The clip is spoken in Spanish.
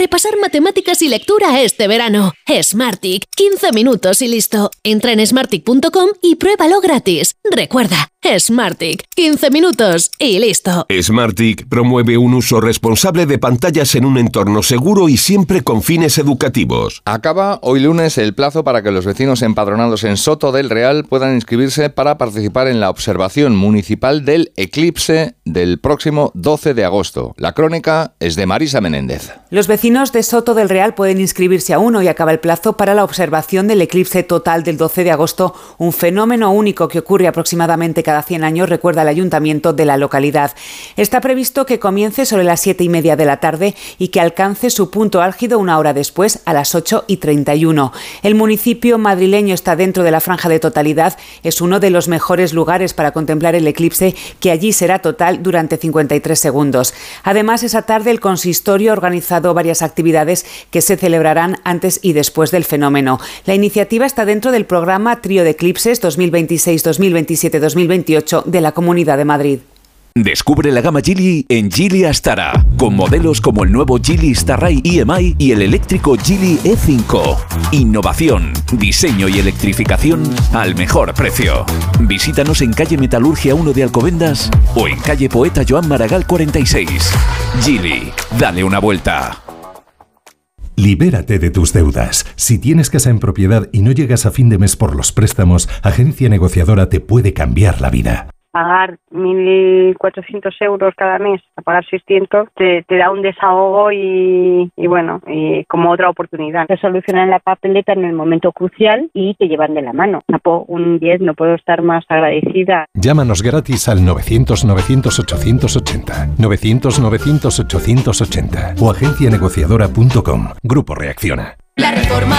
Repasar matemáticas y lectura este verano. Smartick, 15 minutos y listo. Entra en smartick.com y pruébalo gratis. Recuerda, Smartick, 15 minutos y listo. Smartick promueve un uso responsable de pantallas en un entorno seguro y siempre con fines educativos. Acaba hoy lunes el plazo para que los vecinos empadronados en Soto del Real puedan inscribirse para participar en la observación municipal del eclipse del próximo 12 de agosto. La crónica es de Marisa Menéndez. Los vecinos de Soto del Real pueden inscribirse aún. Hoy acaba el plazo para la observación del eclipse total del 12 de agosto, un fenómeno único que ocurre aproximadamente cada 100 años, recuerda el ayuntamiento de la localidad. Está previsto que comience sobre las 7:30 de la tarde y que alcance su punto álgido una hora después, a las 8:31. El municipio madrileño está dentro de la franja de totalidad. Es uno de los mejores lugares para contemplar el eclipse, que allí será total durante 53 segundos. Además, esa tarde el consistorio ha organizado varias actividades que se celebrarán antes y después del fenómeno. La iniciativa está dentro del programa Trío de Eclipses 2026, 2027, 2028 de la Comunidad de Madrid. Descubre la gama Geely en Geely Astara, con modelos como el nuevo Geely Starray EMI y el eléctrico Geely E5. Innovación, diseño y electrificación al mejor precio. Visítanos en calle Metalurgia 1 de Alcobendas o en calle Poeta Joan Maragall 46. Geely, dale una vuelta. Libérate de tus deudas. Si tienes casa en propiedad y no llegas a fin de mes por los préstamos, Agencia Negociadora te puede cambiar la vida. Pagar 1.400 euros cada mes, a pagar 600, te da un desahogo y como otra oportunidad. Te solucionan la papeleta en el momento crucial y te llevan de la mano. Un 10, no puedo estar más agradecida. Llámanos gratis al 900-900-880, 900-900-880 o agencianegociadora.com. Grupo Reacciona. La reforma